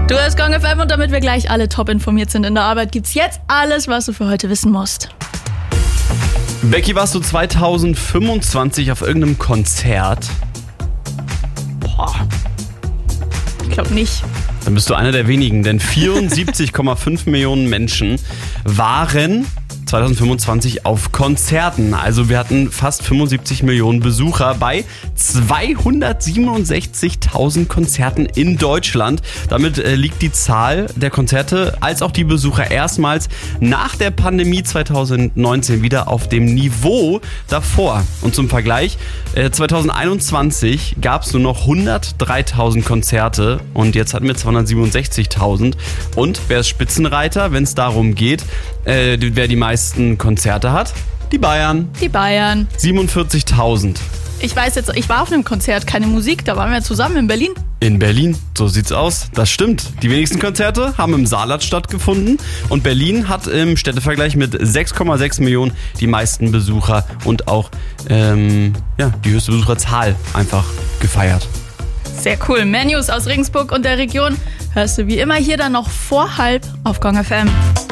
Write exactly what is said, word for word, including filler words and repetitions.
Du hörst Gong F M und damit wir gleich alle top informiert sind in der Arbeit, gibt's jetzt alles, was du für heute wissen musst. Becky, warst du zwanzig fünfundzwanzig auf irgendeinem Konzert? Boah. Ich glaube nicht. Dann bist du einer der wenigen, denn vierundsiebzig Komma fünf Millionen Menschen waren zwanzig fünfundzwanzig auf Konzerten. Also wir hatten fast fünfundsiebzig Millionen Besucher bei zweihundertsiebenundsechzigtausend Konzerten in Deutschland. Damit äh, liegt die Zahl der Konzerte als auch die Besucher erstmals nach der Pandemie zwanzig neunzehn wieder auf dem Niveau davor. Und zum Vergleich, äh, zwanzig einundzwanzig gab es nur noch hundertdreitausend Konzerte und jetzt hatten wir zweihundertsiebenundsechzigtausend. Und wer ist Spitzenreiter, wenn es darum geht, äh, wer die meisten Konzerte hat? Die Bayern. Die Bayern. siebenundvierzigtausend. Ich weiß jetzt, ich war auf einem Konzert, keine Musik, da waren wir zusammen in Berlin. In Berlin, so sieht's aus. Das stimmt. Die wenigsten Konzerte haben im Saarland stattgefunden und Berlin hat im Städtevergleich mit sechs Komma sechs Millionen die meisten Besucher und auch ähm, ja, die höchste Besucherzahl einfach gefeiert. Sehr cool. Mehr News aus Regensburg und der Region hörst du wie immer hier dann noch vor halb auf Gong F M.